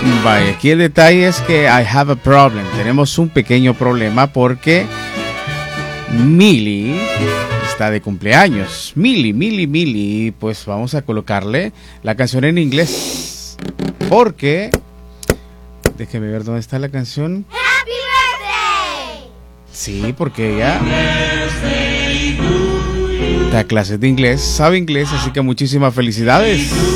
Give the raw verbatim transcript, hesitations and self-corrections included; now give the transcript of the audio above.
Vaya, aquí el detalle es que I have a problem. Tenemos un pequeño problema porque Millie está de cumpleaños. Millie, Millie, Millie. Pues vamos a colocarle la canción en inglés. Porque... déjeme ver dónde está la canción. ¡Happy birthday! Sí, porque ella da clases de inglés, sabe inglés, así que muchísimas felicidades.